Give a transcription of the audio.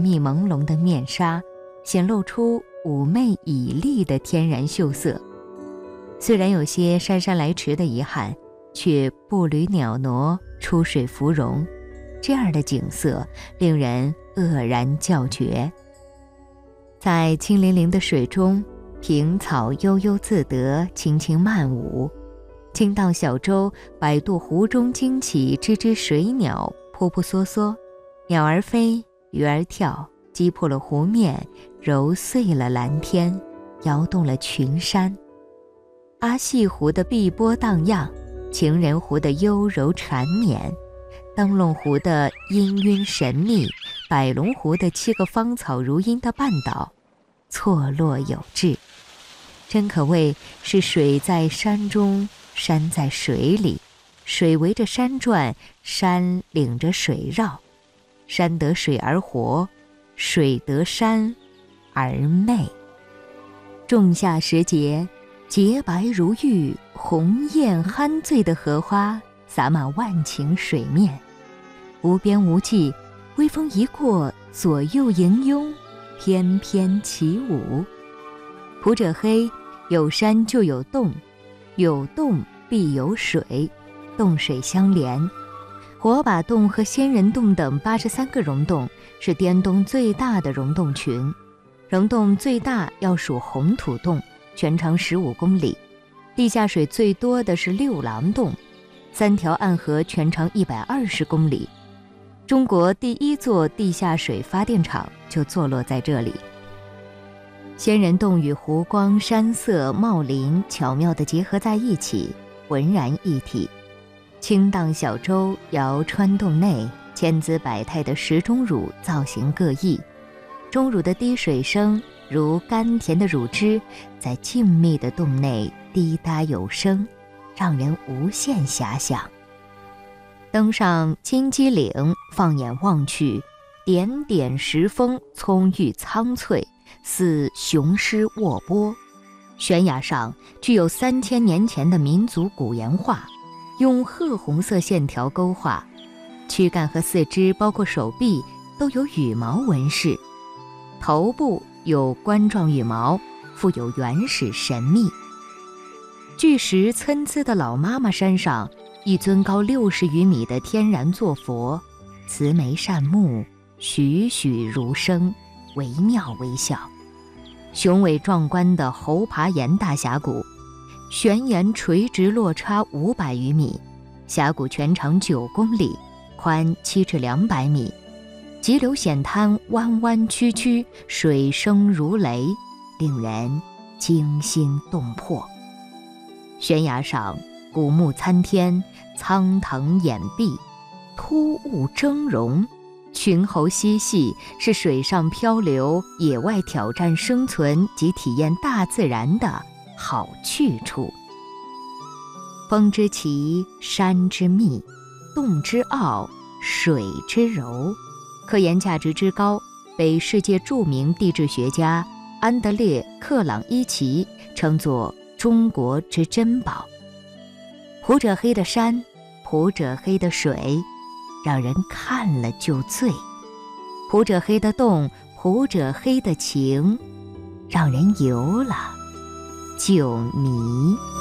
密朦胧的面纱，显露出妩媚绮丽的天然秀色。虽然有些姗姗来迟的遗憾，却步履袅娜，出水芙蓉，这样的景色令人愕然叫绝。在清凌凌的水中，萍草悠悠自得，轻轻漫舞。轻荡小舟摆渡湖中惊起只只水鸟，扑扑嗦嗦，鸟儿飞，鱼儿跳，击破了湖面，揉碎了蓝天，摇动了群山。阿细湖的碧波荡漾，情人湖的幽柔缠绵，灯笼湖的氤氲神秘，百龙湖的7个芳草如茵的半岛，错落有致，真可谓是水在山中，山在水里，水围着山转，山领着水绕，山得水而活，水得山而媚。仲夏时节，洁白如玉，红艳酣醉的荷花洒满万顷水面，无边无际，微风一过，左右迎拥，翩翩起舞。普者黑，有山就有洞，有洞必有水，洞水相连。火把洞和仙人洞等83个溶洞是滇东最大的溶洞群，溶洞最大要数红土洞，全长15公里。地下水最多的是六郎洞，3条暗河全长120公里。中国第1座地下水发电厂就坐落在这里。仙人洞与湖光山色茂林巧妙地结合在一起，浑然一体。轻荡小舟摇穿洞内，千姿百态的石钟乳造型各异，钟乳的滴水声如甘甜的乳汁，在静谧的洞内滴答有声，让人无限遐想。登上金鸡岭，放眼望去，点点石峰葱郁苍翠，似雄狮卧波。悬崖上具有3000年前的民族古岩画，用褐红色线条勾画，躯干和四肢包括手臂都有羽毛纹饰，头部有冠状羽毛，富有原始神秘。巨石参差的老妈妈山上，一尊高60余米的天然坐佛，慈眉善目，栩栩如生，惟妙惟肖。雄伟壮观的猴爬岩大峡谷，悬岩垂直落差500余米，峡谷全长9公里，宽7至200米，急流险滩弯弯曲曲，水声如雷，令人惊心动魄。悬崖上古木参天，苍藤掩蔽，突兀峥嵘，群猴嬉戏，是水上漂流、野外挑战生存及体验大自然的好去处。峰之奇，山之密，洞之奥，水之柔，科研价值之高，被世界著名地质学家安德烈·克朗伊奇称作中国之珍宝。普者黑的山，普者黑的水，让人看了就醉；普者黑的洞，普者黑的情，让人游了就迷。